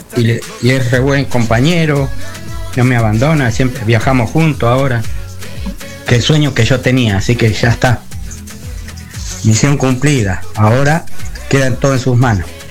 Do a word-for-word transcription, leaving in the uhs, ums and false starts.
y, le, y es re buen compañero, no me abandona, siempre viajamos juntos ahora, que el sueño que yo tenía, así que ya está, misión cumplida, ahora queda todo en sus manos.